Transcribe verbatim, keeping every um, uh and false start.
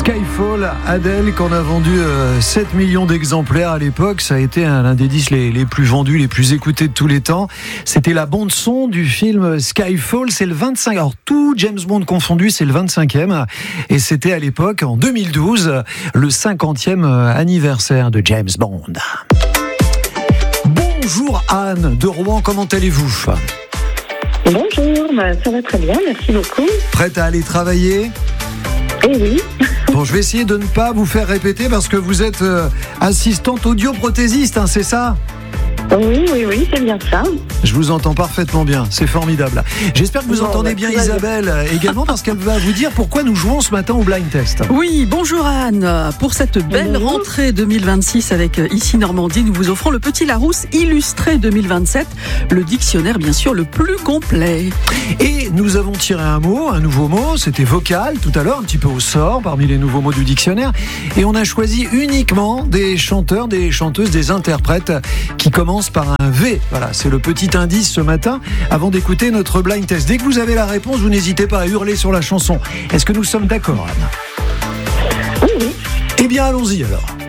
Skyfall, Adele, qu'on a vendu euh, sept millions d'exemplaires à l'époque. Ça a été un, l'un des disques les, les plus vendus, les plus écoutés de tous les temps. C'était la bande-son du film Skyfall. C'est le vingt-cinq. Alors, tout James Bond confondu, c'est le vingt-cinquième. Et c'était à l'époque, en deux mille douze, le cinquantième anniversaire de James Bond. Bonjour Anne de Rouen, comment allez-vous ? Bonjour, bah, ça va très bien, merci beaucoup. Prête à aller travailler ? Eh oui. Bon, je vais essayer de ne pas vous faire répéter parce que vous êtes euh, assistante audioprothésiste, hein, c'est ça ? Oui, oui, oui, c'est bien ça. Je vous entends parfaitement bien, c'est formidable. J'espère que vous bon, entendez bah, bien va Isabelle bien. également parce qu'elle va vous dire pourquoi nous jouons ce matin au Blind Test. Oui, bonjour Anne. Pour cette belle Bonjour. rentrée deux mille vingt-six avec Ici Normandie, nous vous offrons le Petit Larousse illustré deux mille vingt-sept, le dictionnaire bien sûr le plus complet. Et nous avons tiré un mot, un nouveau mot, c'était vocal tout à l'heure, un petit peu au sort parmi les nouveaux mots du dictionnaire. Et on a choisi uniquement des chanteurs, des chanteuses, des interprètes qui commencent par un V. Voilà, c'est le petit indice ce matin avant d'écouter notre blind test. Dès que vous avez la réponse, vous n'hésitez pas à hurler sur la chanson. Est-ce que nous sommes d'accord, Anne ? Oui, oui. Eh bien, allons-y alors.